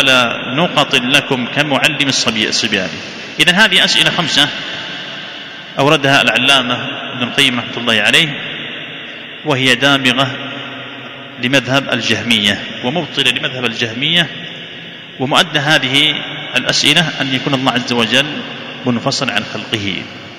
على نقط لكم كمعلم الصبيان. إذن هذه أسئلة 5 أوردها العلامة ابن القيم رحمة الله عليه، وهي دامغة لمذهب الجهمية ومبطلة لمذهب الجهمية. ومؤدى هذه الأسئلة أن يكون الله عز وجل منفصل عن خلقه،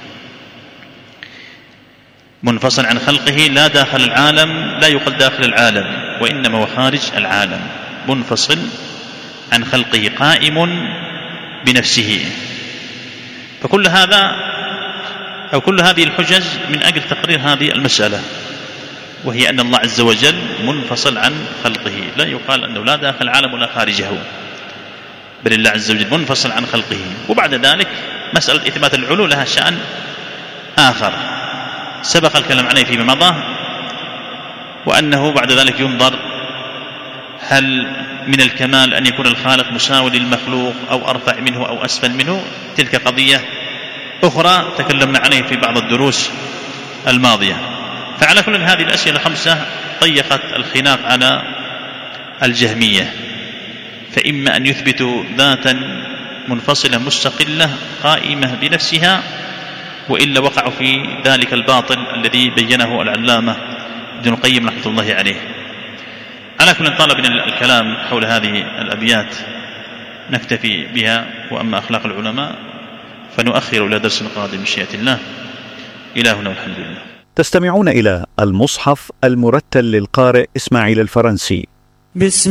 منفصل عن خلقه، لا داخل العالم، لا يقال داخل العالم، وإنما هو خارج العالم، منفصل عن خلقه، قائم بنفسه. فكل هذا أو كل هذه الحجج من أجل تقرير هذه المسألة، وهي أن الله عز وجل منفصل عن خلقه، لا يقال أنه لا داخل العالم ولا خارجه، بل الله عز وجل منفصل عن خلقه. وبعد ذلك مسألة إثبات العلو لها شأن آخر سبق الكلام عليه فيما مضى، وأنه بعد ذلك ينظر هل من الكمال أن يكون الخالق مساوي للمخلوق أو أرفع منه أو أسفل منه، تلك قضية أخرى تكلمنا عليه في بعض الدروس الماضية. فعلى كل هذه الأسئلة 5 ضيقت الخناق على الجهمية، فإما أن يثبتوا ذاتا منفصلة مستقلة قائمة بنفسها، وإلا وقعوا في ذلك الباطل الذي بينه العلامة ابن القيم رحمة الله عليه. على كل طالب من الكلام حول هذه الأبيات نكتفي بها، وأما أخلاق العلماء فنؤخر إلى درس قادم بمشيئة الله. إلهنا والحمد لله. تستمعون إلى المصحف المرتل للقارئ إسماعيل الفرنسي.